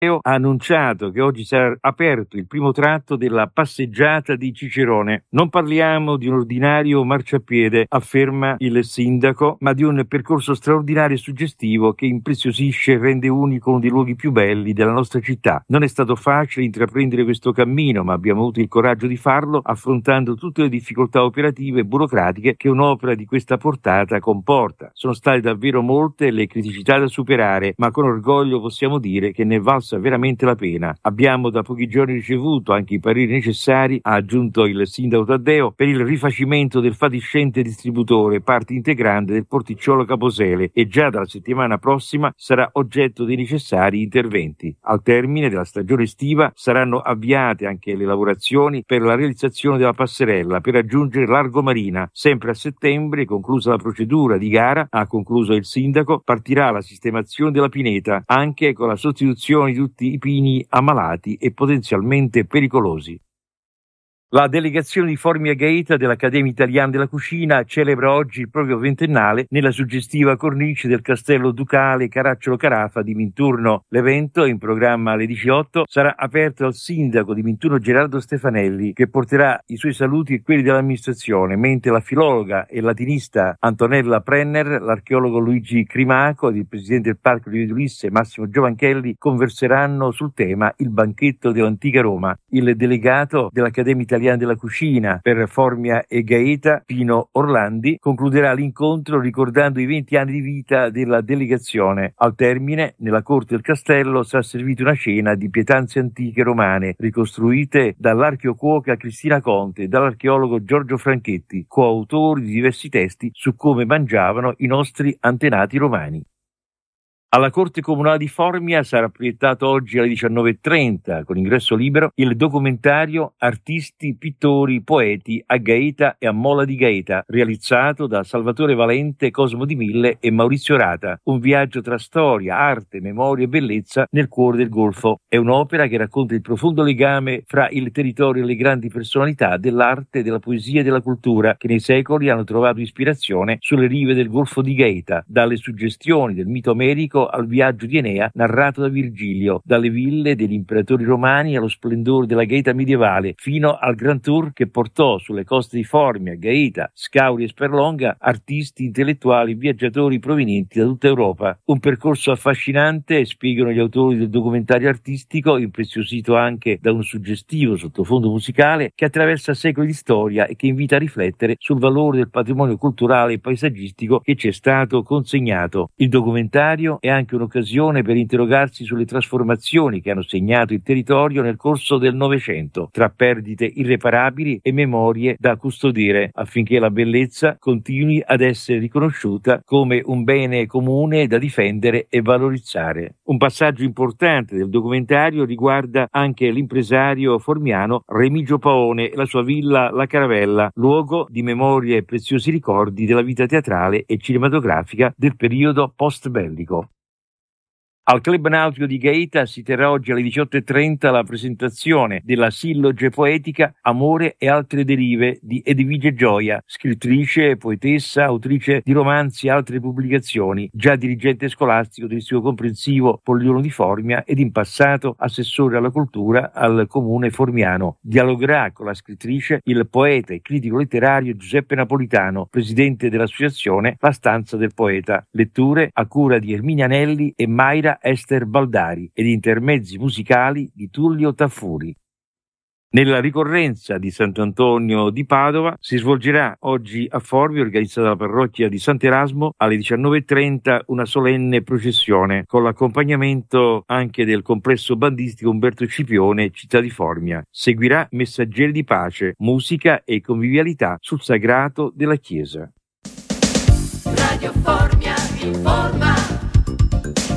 ha annunciato che oggi sarà aperto il primo tratto della passeggiata di Cicerone. Non parliamo di un ordinario marciapiede, afferma il sindaco, ma di un percorso straordinario e suggestivo che impreziosisce e rende unico uno dei luoghi più belli della nostra città. Non è stato facile intraprendere questo cammino, ma abbiamo avuto il coraggio di farlo affrontando tutte le difficoltà operative e burocratiche che un'opera di questa portata comporta. Sono state davvero molte le criticità da superare, ma con orgoglio possiamo dire che ne è valsa veramente la pena. Abbiamo da pochi giorni ricevuto anche i pareri necessari, ha aggiunto il sindaco Taddeo, per il rifacimento del fatiscente distributore, parte integrante del porticciolo Caposele, e già dalla settimana prossima sarà oggetto dei necessari interventi. Al termine della stagione estiva saranno avviate anche le lavorazioni per la realizzazione della passerella per raggiungere Largo Marina. Sempre a settembre, conclusa la procedura di gara, ha concluso il sindaco, partirà la sistemazione della pineta, anche con la sostituzione di tutti i pini ammalati e potenzialmente pericolosi. La delegazione di Formia Gaeta dell'Accademia Italiana della Cucina celebra oggi il proprio ventennale nella suggestiva cornice del Castello Ducale Caracciolo Carafa di Minturno. L'evento, in programma alle 18, sarà aperto dal sindaco di Minturno Gerardo Stefanelli, che porterà i suoi saluti e quelli dell'amministrazione, mentre la filologa e latinista Antonella Prenner, l'archeologo Luigi Crimaco ed il presidente del Parco di Via Ulisse Massimo Giovanchelli converseranno sul tema Il banchetto dell'antica Roma. Il delegato dell'Accademia Italiana della Cucina per Formia e Gaeta, Pino Orlandi, concluderà l'incontro ricordando i 20 anni di vita della delegazione. Al termine, nella corte del castello sarà servita una cena di pietanze antiche romane ricostruite dall'archeocuoca Cristina Conte e dall'archeologo Giorgio Franchetti, coautori di diversi testi su come mangiavano i nostri antenati romani. Alla Corte Comunale di Formia sarà proiettato oggi alle 19:30, con ingresso libero, il documentario Artisti, pittori, poeti a Gaeta e a Mola di Gaeta, realizzato da Salvatore Valente, Cosmo Di Mille e Maurizio Rata. Un viaggio tra storia, arte, memoria e bellezza nel cuore del Golfo. È un'opera che racconta il profondo legame fra il territorio e le grandi personalità dell'arte, della poesia e della cultura, che nei secoli hanno trovato ispirazione sulle rive del Golfo di Gaeta, dalle suggestioni del mito omerico al viaggio di Enea narrato da Virgilio, dalle ville degli imperatori romani allo splendore della Gaeta medievale, fino al Grand Tour che portò sulle coste di Formia, Gaeta, Scauri e Sperlonga artisti, intellettuali, viaggiatori provenienti da tutta Europa. Un percorso affascinante, spiegano gli autori del documentario artistico, impreziosito anche da un suggestivo sottofondo musicale che attraversa secoli di storia e che invita a riflettere sul valore del patrimonio culturale e paesaggistico che ci è stato consegnato. Il documentario è anche un'occasione per interrogarsi sulle trasformazioni che hanno segnato il territorio nel corso del Novecento, tra perdite irreparabili e memorie da custodire, affinché la bellezza continui ad essere riconosciuta come un bene comune da difendere e valorizzare. Un passaggio importante del documentario riguarda anche l'impresario formiano Remigio Paone e la sua villa La Caravella, luogo di memorie e preziosi ricordi della vita teatrale e cinematografica del periodo post-bellico. Al Club Nautico di Gaeta si terrà oggi alle 18:30 la presentazione della silloge poetica Amore e altre derive di Edvige Gioia, scrittrice, poetessa, autrice di romanzi e altre pubblicazioni, già dirigente scolastico dell'Istituto Comprensivo Polliono di Formia ed in passato assessore alla cultura al comune formiano. Dialogherà con la scrittrice il poeta e critico letterario Giuseppe Napolitano, presidente dell'associazione La Stanza del Poeta. Letture a cura di Erminia Anelli e Mayra Ester Baldari ed intermezzi musicali di Tullio Taffuri. Nella ricorrenza di Sant'Antonio di Padova si svolgerà oggi a Formia, organizzata dalla parrocchia di Sant'Erasmo, alle 19:30 una solenne processione con l'accompagnamento anche del complesso bandistico Umberto Scipione, città di Formia. Seguirà Messaggeri di pace, musica e convivialità sul sagrato della Chiesa. Radio Formia informa.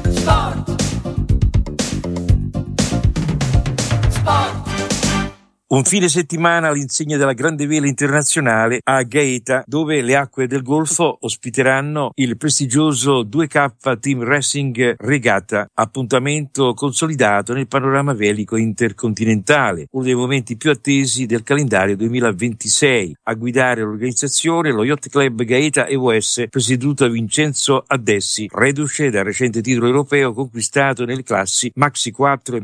Sport. Un fine settimana all'insegna della Grande Vela Internazionale a Gaeta, dove le acque del Golfo ospiteranno il prestigioso 2K Team Racing Regatta, appuntamento consolidato nel panorama velico intercontinentale, uno dei momenti più attesi del calendario 2026. A guidare l'organizzazione lo Yacht Club Gaeta EOS, presieduto da Vincenzo Addessi, reduce dal recente titolo europeo conquistato nelle classi Maxi 4 e